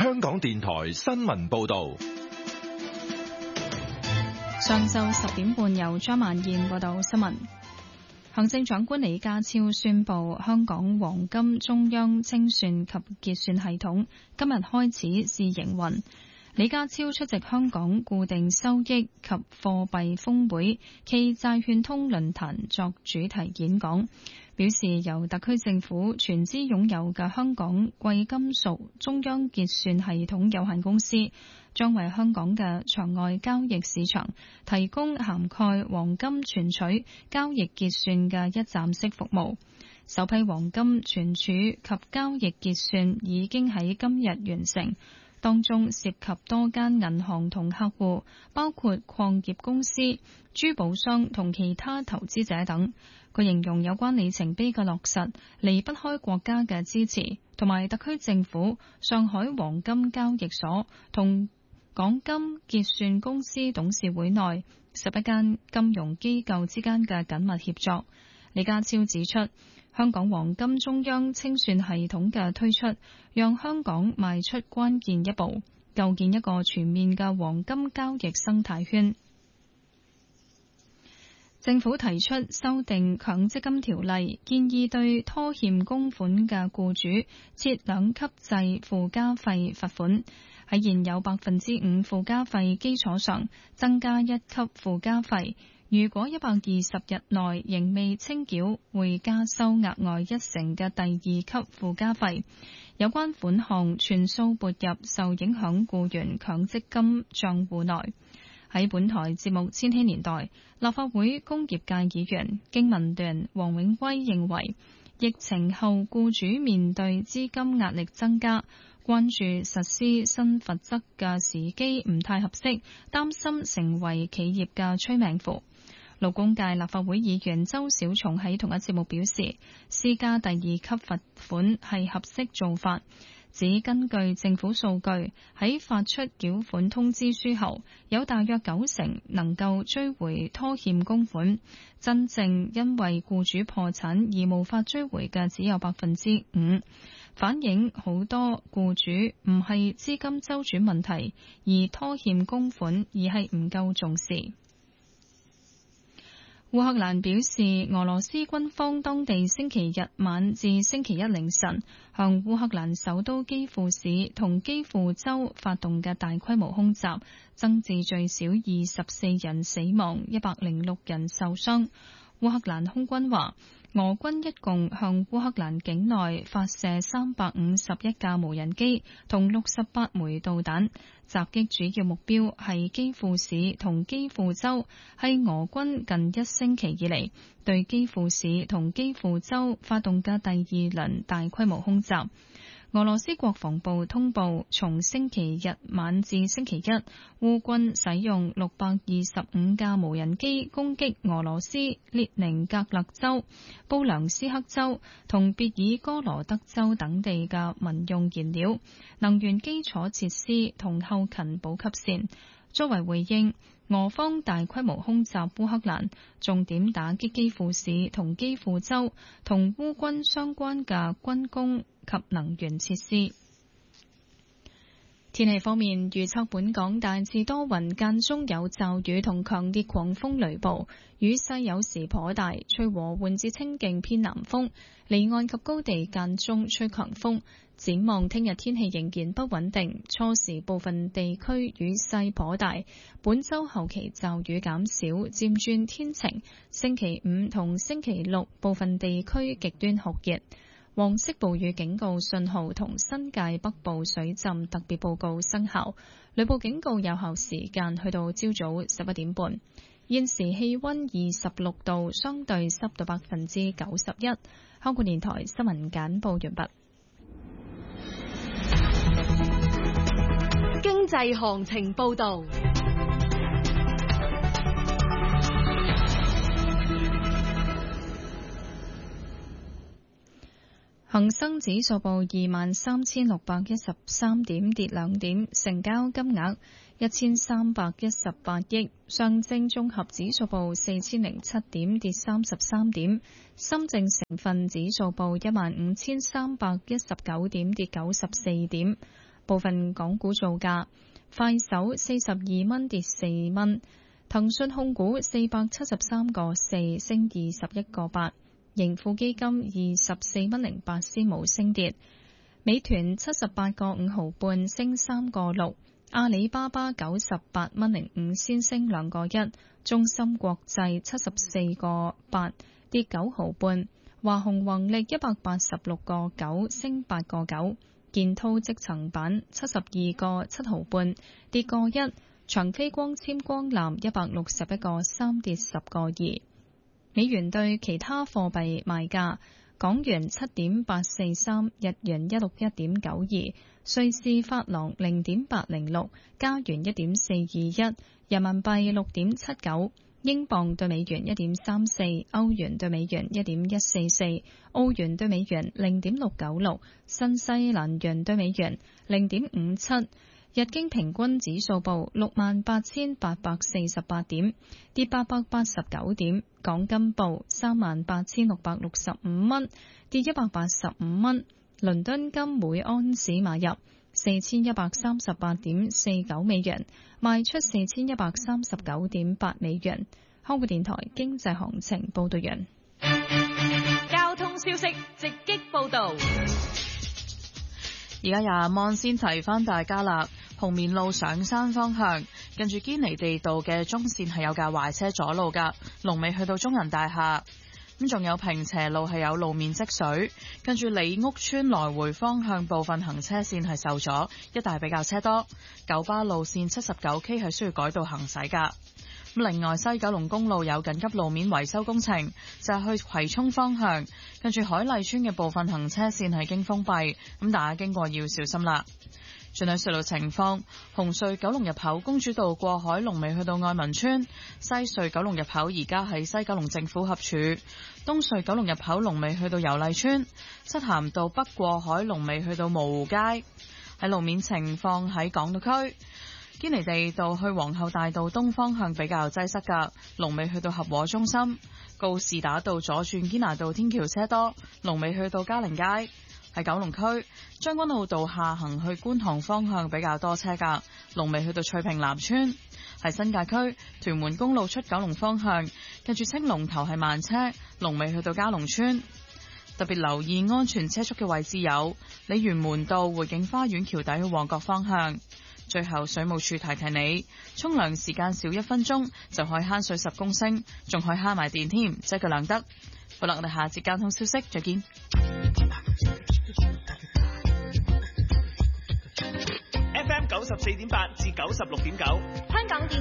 香港電台新聞報道。 上晝10點半由張曼燕報道新聞。行政長官李家超宣布，香港黃金中央清算及結算系統今日開始試營運。李家超出席香港固定收益及貨幣峰會暨債券通論壇作主題演講，表示由特區政府全資擁有嘅香港貴金屬中央結算系統有限公司，將為香港嘅場外交易市場提供涵蓋黃金存取、交易結算嘅一站式服務。首批黃金存儲及交易結算已經喺今日完成。當中涉及多間銀行同客戶，包括礦業公司、珠寶商同其他投資者等。佢形容有關里程碑嘅落實離不開國家嘅支持，同埋特區政府、上海黃金交易所同港金結算公司董事會內11間金融機構之間嘅緊密協作。李家超指出，香港黃金中央清算系統嘅推出，讓香港邁出關鍵一步，構建一個全面嘅黃金交易生態圈。政府提出修訂強積金條例，建議對拖欠供款嘅僱主設2級制附加費罰款，喺現有5%附加費基礎上增加1級附加費。如果120日內仍未清繳，會加收額外1成嘅第2級附加費。有關款項全數撥入受影響僱員強積金帳戶內。喺本台節目《千禧年代》，立法會工業界議員經民聯黃永威認為，疫情後僱主面對資金壓力增加，關注實施新罰則嘅時機唔太合適，擔心成為企業嘅催命符。勞工界立法會議員周小松喺同一節目表示，施加第2級罰款係合適做法，指根據政府數據，喺發出繳款通知書後，有大約90%能夠追回拖欠供款，真正因為僱主破產而無法追回嘅只有5%，反映好多僱主唔係資金周轉問題而拖欠供款，而係唔夠重視。烏克蘭表示，俄羅斯軍方當地星期日晚至星期一凌晨向烏克蘭首都基輔市同基輔州發動嘅大規模空襲，增至最少24人死亡，106人受傷。烏克蘭空軍話，俄軍一共向烏克蘭境內發射351架無人機同68枚導彈，襲擊主要目標係基輔市同基輔州，係俄軍近1星期以嚟對基輔市同基輔州發動嘅第2輪大規模空襲。俄羅斯國防部通報，從星期日晚至星期一，烏軍使用625架無人機攻擊俄羅斯列寧格勒州、布良斯克州同別爾哥羅德州等地嘅民用燃料、能源基礎設施同後勤補給線。作為回應，俄方大規模空襲烏克蘭，重點打擊基輔市同基輔州同烏軍相關嘅軍工及能源設施。天氣方面，預測本港大致多雲，間中有驟雨同強烈狂風雷暴，雨勢有時頗大，吹和緩至清勁偏南風，離岸及高地間中吹強風。展望聽日天氣仍然不穩定，初時部分地區雨勢頗大，本週後期驟雨減少，漸轉天晴。星期5同星期6部分地區極端酷熱。黃色暴雨警告信號同新界北部水浸特別報告生效，雷暴警告有效時間去到朝早11點半。現時氣溫26度，相對濕度91%。香港電台新聞簡報完畢。 經濟行情報道。 恒生指數報23,613點，跌2點，成交金額1318億。上證綜合指數報4007點，跌33點。深證成分指數報15319點，跌94點。 部分港股造價：快手42蚊跌4蚊，騰訊控股473個4升21個8，盈富基金24蚊08仙冇升跌，美團78個5毫半升3個6，阿里巴巴98蚊05仙升2個1，中芯國際74個8跌9毫半，華虹宏力186個9升8個9，建滔積層板72個7毫半跌個1，長飛光纖光纜161個3跌10個2。美元對其他貨幣賣價：港元7.843，日元161.92，瑞士法郎0.806，加元1.421，人民幣6.79，英鎊對美元1.34，歐元對美元1.144，澳元對美元0.696，新西蘭元對美元0.57。日經平均指數報68,848點，跌889點。港金報38,665蚊，跌185蚊。倫敦金每安士買入4138.49美元，賣出4139.8美元。香港電台經濟行情報道完。 交通消息直擊報道。 而家廿蚊先提翻大家啦。紅棉路上山方向，近住堅尼地道嘅中線係有架壞車阻路噶，龍尾去到中銀大廈。咁仲有平斜路係有路面積水，近住李屋村來回方向部分行車線係受阻，一帶比較車多。九巴路線79K 係需要改道行駛噶。咁另外西九龍公路有緊急路面維修工程，就係去葵涌方向，近住海麗村嘅部分行車線係經封閉，咁大家經過要小心啦。轉去隧道情況，紅隧九龍入口公主道過海龍尾去到愛民村，西隧九龍入口而家喺西九龍政府合署，東隧九龍入口龍尾去到油麗村，漆咸道北過海龍尾去到蕪湖街。喺路面情況，喺港島區堅尼地道去皇后大道東方向比較擠塞㗎，龍尾去到合和中心，告士打道左轉堅拿道天橋車多，龍尾去到嘉寧街。喺九龍區將軍澳道下行去觀塘方向比較多車㗎，龍尾去到翠屏南村。喺新界區屯門公路出九龍方向，近住青龍頭係慢車，龍尾去到嘉龍村。特別留意安全車速嘅位置有鯉魚門道匯景花園橋底去旺角方向。最後水務署提提你，沖涼時間少1分鐘就可以慳水10公升，仲可以慳埋電添，即係個兩得。好啦，我哋下節交通消息再見。 FM 94.8至96.9， 香港電